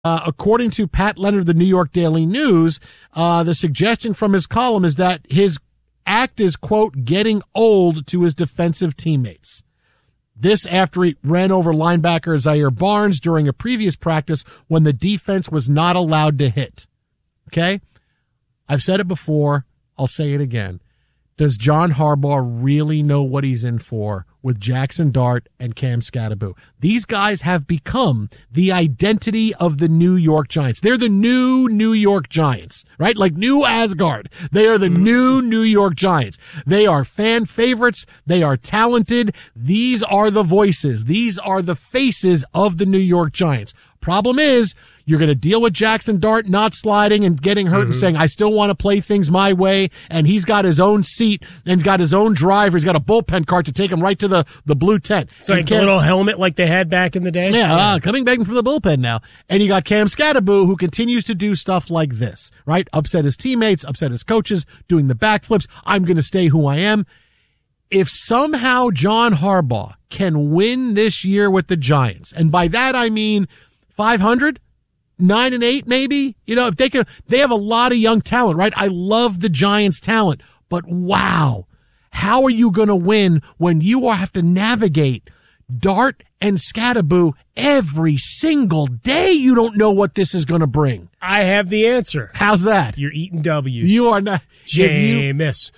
According to Pat Leonard of the New York Daily News, the suggestion from his column is that his act is, quote, getting old to his defensive teammates. This after he ran over linebacker Zaire Barnes during a previous practice when the defense was not allowed to hit. Okay? I've said it before. I'll say it again. Does John Harbaugh really know what he's in for with Jackson Dart and Cam Skattebo? These guys have become the identity of the New York Giants. They're the new New York Giants, right? Like new Asgard. They are the new New York Giants. They are fan favorites. They are talented. These are the voices. These are the faces of the New York Giants. Problem is, you're going to deal with Jackson Dart not sliding and getting hurt and saying, I still want to play things my way. And he's got his own seat and got his own driver. He's got a bullpen cart to take him right to the blue tent. It's like a little helmet like they had back in the day? Yeah, coming back from the bullpen now. And you got Cam Skattebo, who continues to do stuff like this, right? Upset his teammates, upset his coaches, doing the backflips. I'm going to stay who I am. If somehow John Harbaugh can win this year with the Giants, and by that I mean 500, 9-8 maybe, if they can, they have a lot of young talent, right? I love the Giants' talent, but wow, how are you going to win when you have to navigate Dart and Skattebo every single day? You don't know what this is going to bring. I have the answer. How's that? You're eating W's. You are not. Jameis.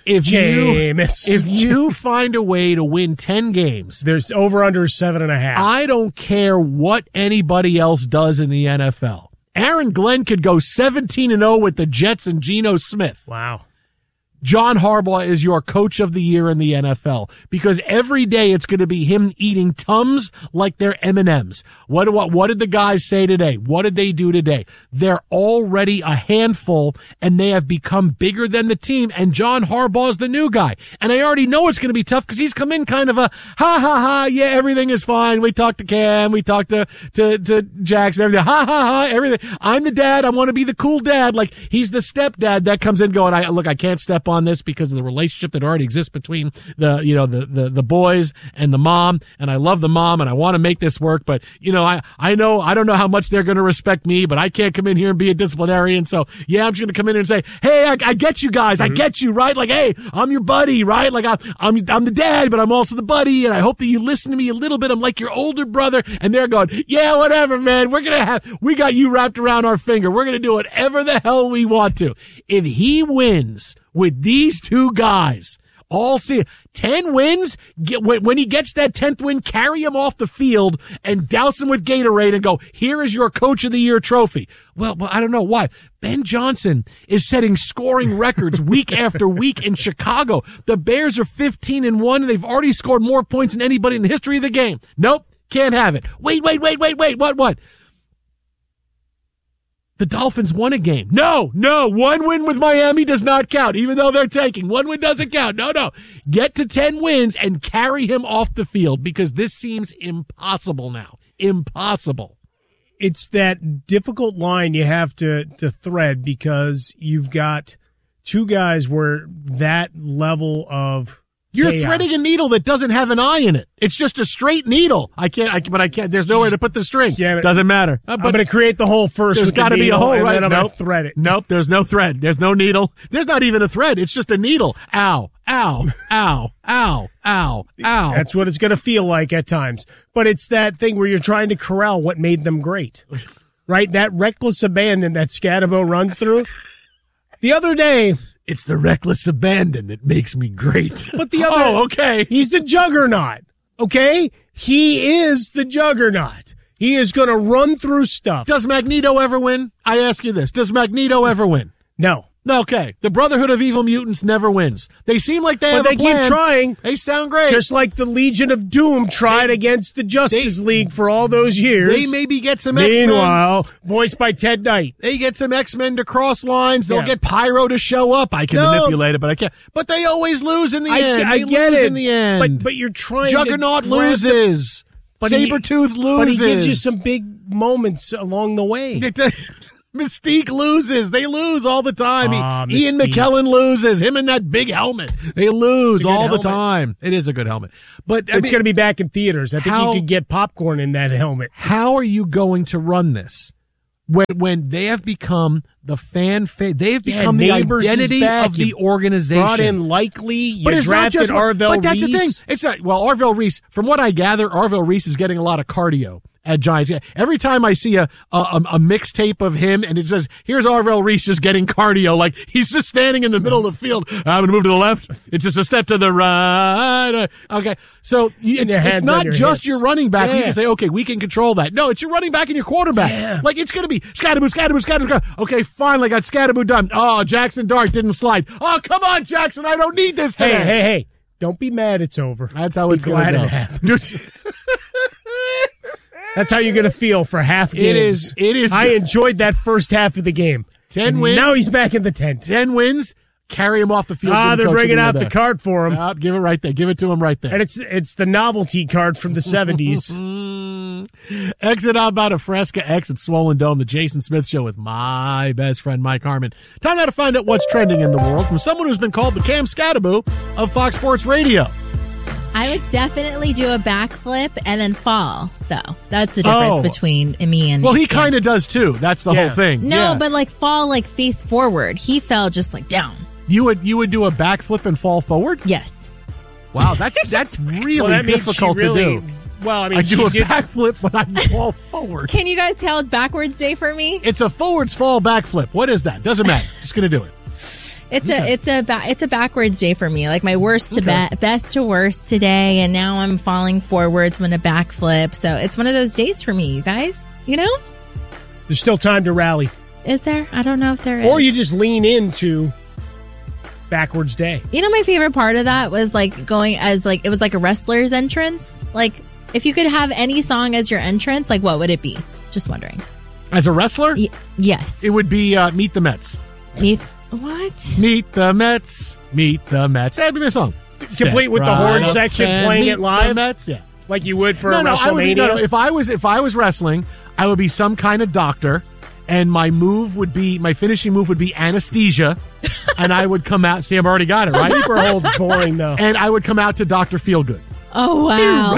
If you find a way to win 10 games, there's over under 7.5. I don't care what anybody else does in the NFL. Aaron Glenn could go 17-0 with the Jets and Geno Smith. Wow. John Harbaugh is your coach of the year in the NFL because every day it's going to be him eating Tums like they're M&Ms. What did the guys say today? What did they do today? They're already a handful and they have become bigger than the team, and John Harbaugh is the new guy. And I already know it's going to be tough because he's come in kind of a yeah, everything is fine. We talked to Cam, we talked to Jackson, everything, everything. I'm the dad. I want to be the cool dad. Like he's the stepdad that comes in going, I can't step on this because of the relationship that already exists between the boys and the mom, and I love the mom and I want to make this work, but I don't know how much they're going to respect me, but I can't come in here and be a disciplinarian. So yeah, I'm just going to come in and say, hey, I get you guys. I get you, right? Like, hey, I'm your buddy, right? Like I'm the dad, but I'm also the buddy, and I hope that you listen to me a little bit. I'm like your older brother. And they're going, yeah, whatever, man. We got you wrapped around our finger. We're going to do whatever the hell we want to. If he wins with these two guys, all see 10 wins, when he gets that 10th win, carry him off the field and douse him with Gatorade and go, here is your Coach of the Year trophy. Well, I don't know why. Ben Johnson is setting scoring records week after week in Chicago. The Bears are 15-1, and they've already scored more points than anybody in the history of the game. Nope, can't have it. Wait. What? The Dolphins won a game. No. 1 win with Miami does not count, even though they're taking. 1 win doesn't count. No. Get to 10 wins and carry him off the field because this seems impossible now. Impossible. It's that difficult line you have to thread because you've got two guys where that level of You're chaos. threading a needle that doesn't have an eye in it. It's just a straight needle. I can't. There's nowhere to put the string. Yeah, doesn't matter. I'm going to create the hole first. There's got to be a hole, right? And then I'm going to thread it. Nope. There's no thread. There's no needle. There's not even a thread. It's just a needle. Ow. That's what it's going to feel like at times. But it's that thing where you're trying to corral what made them great, right? That reckless abandon that Skattebo runs through. The other day. It's the reckless abandon that makes me great. But the other, okay. He's the juggernaut. Okay? He is the juggernaut. He is going to run through stuff. Does Magneto ever win? I ask you this. Does Magneto ever win? No. Okay. The Brotherhood of Evil Mutants never wins. They seem like they have a plan. But they keep trying. They sound great. Just like the Legion of Doom tried against the Justice League for all those years. They maybe get some X-Men. Meanwhile, voiced by Ted Knight. They get some X-Men to cross lines. They'll get Pyro to show up. I can manipulate it, but I can't. But they always lose in the end. I get it. In the end. But you're trying Juggernaut loses. Sabretooth loses. But he gives you some big moments along the way. Mystique loses. They lose all the time. Ian Mystique. McKellen loses. Him in that big helmet. They lose all the time. It is a good helmet. But it's going to be back in theaters. I think you could get popcorn in that helmet. How are you going to run this? when they have become the they have become the Neighbors identity back. of the You organization. Brought in Likely. You But it's not drafted just Arvell But that's the thing. Reese. It's not, well, Arvell Reese. From what I gather, Arvell Reese is getting a lot of cardio at Giants. Every time I see a mixtape of him and it says, here's Arvell Reese just getting cardio, like he's just standing in the middle of the field. I'm going to move to the left. It's just a step to the right. Okay. So it's not just hips. your running back. Yeah. You can say, okay, we can control that. No, it's your running back and your quarterback. Yeah. Like it's going to be Scatterboo. Okay, finally got Scatterboo done. Oh, Jackson Dart didn't slide. Oh, come on, Jackson. I don't need this today. Hey. Don't be mad it's over. That's how it's going to go. It happened. That's how you're going to feel for half games. It is. I enjoyed that first half of the game. 10 wins. Now he's back in the tent. 10 wins. Carry him off the field. They're bringing out the card for him. Give it right there. Give it to him right there. And it's the novelty card from the 70s. Exit out about a Fresca, exit Swollen Dome, the Jason Smith Show with my best friend Mike Harmon. Time now to find out what's trending in the world from someone who's been called the Cam Scatterboo of Fox Sports Radio. I would definitely do a backflip and then fall, though. That's the difference between me and Well, he kind of does, too. That's the whole thing. No, but like fall like face forward. He fell just like down. You would do a backflip and fall forward? Yes. Wow, that's really difficult to do. Well, I mean, I do a backflip when I fall forward. Can you guys tell it's backwards day for me? It's a forwards fall backflip. What is that? Doesn't matter. Just going to do it. It's a backwards day for me. Like my worst to best to worst today, and now I'm falling forwards when a backflip. So it's one of those days for me, you guys. You know, there's still time to rally. Is there? I don't know if there is. Or you just lean into backwards day. You know, my favorite part of that was like going as like it was like a wrestler's entrance. Like if you could have any song as your entrance, like what would it be? Just wondering. As a wrestler? Yes. It would be Meet the Mets. What? Meet the Mets. Meet the Mets. That'd be my song. Complete with the horn section playing it live? The Mets, yeah. Like you would for a WrestleMania? If I was wrestling, I would be some kind of doctor, and my finishing move would be anesthesia, and I would come out. See, I've already got it, right? Sleeper hold's boring, though. And I would come out to Dr. Feelgood. Oh, wow.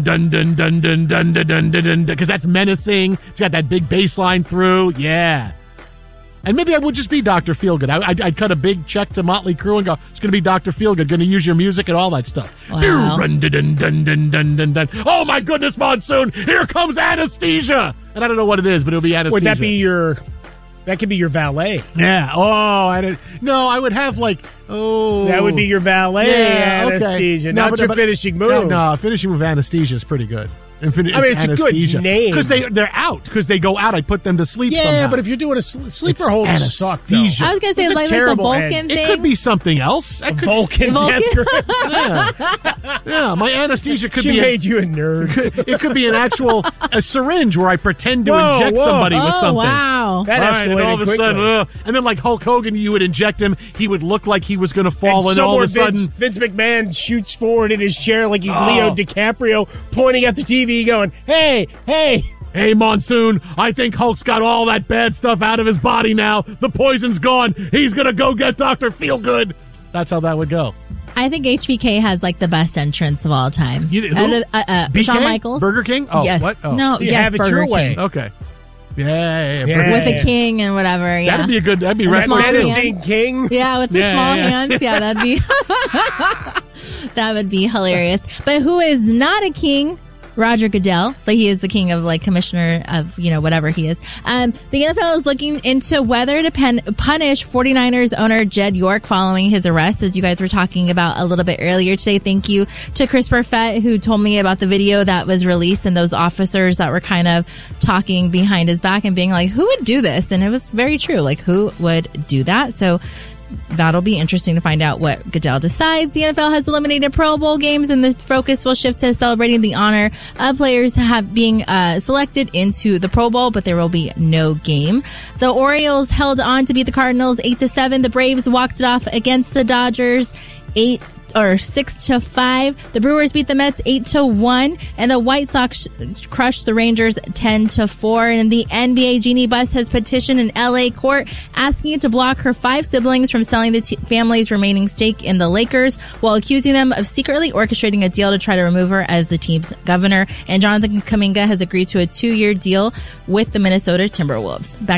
Because that's menacing. It's got that big bass line through. Yeah. And maybe I would just be Dr. Feelgood. I'd cut a big check to Motley Crue and go, it's going to be Dr. Feelgood, going to use your music and all that stuff. Wow. Oh, my goodness, Monsoon, here comes anesthesia. And I don't know what it is, but it'll be anesthesia. Would that be that could be your valet. Yeah. Oh, no, I would have that would be your valet anesthesia, not your finishing move. No, finishing move anesthesia is pretty good. It's anesthesia. A good name. Because they're out. Because they go out, I put them to sleep somehow. Yeah, but if you're doing a sleeper hold, suck, though. I was going to say, it's like the Vulcan thing. It could be something else. Vulcan. Yeah, my anesthesia could she be... She made you a nerd. It could be a syringe where I pretend to inject somebody with something. Wow. That escalated and all of a quickly. sudden, and then like Hulk Hogan, you would inject him. He would look like he was going to fall, and all of a sudden... Vince McMahon shoots forward in his chair like he's Leo DiCaprio, pointing at the TV going, Hey, Monsoon, I think Hulk's got all that bad stuff out of his body now. The poison's gone. He's going to go get Dr. Feelgood. That's how that would go. I think HBK has like the best entrance of all time. Who? Shawn Michaels. Burger King? Oh, yes. What? Oh. No, you yes, have it Burger your King. way. Okay. Yeah. With a king and whatever, yeah. That'd be small wrestling. hands. King. Yeah, with the small hands. Yeah, that'd be that would be hilarious. But who is not a king? Roger Goodell, but he is the king of like commissioner of, whatever he is. The NFL is looking into whether to punish 49ers owner Jed York following his arrest, as you guys were talking about a little bit earlier today. Thank you to Chris Perfett, who told me about the video that was released and those officers that were kind of talking behind his back and being like, who would do this? And it was very true. Like, who would do that? So that'll be interesting to find out what Goodell decides. The NFL has eliminated Pro Bowl games, and the focus will shift to celebrating the honor of players being selected into the Pro Bowl, but there will be no game. The Orioles held on to beat the Cardinals 8-7. The Braves walked it off against the Dodgers 8-3. 6-5. The Brewers beat the Mets 8-1, and the White Sox crushed the Rangers 10-4. And the NBA Jeannie Buss has petitioned an LA court asking it to block her 5 siblings from selling the family's remaining stake in the Lakers, while accusing them of secretly orchestrating a deal to try to remove her as the team's governor. And Jonathan Kuminga has agreed to a 2-year deal with the Minnesota Timberwolves. Back